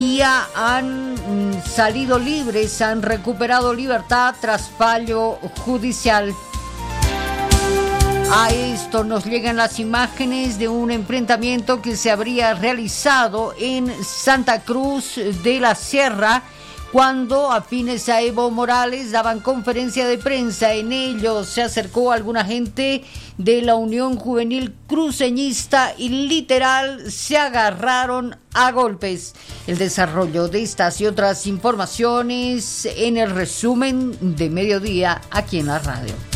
Ya han salido libres, han recuperado libertad tras fallo judicial. A esto nos llegan las imágenes de un enfrentamiento que se habría realizado en Santa Cruz de la Sierra, cuando afines a Evo Morales daban conferencia de prensa. En ello se acercó alguna gente de la Unión Juvenil Cruceñista y literal se agarraron a golpes. El desarrollo de estas y otras informaciones en el resumen de mediodía aquí en la radio.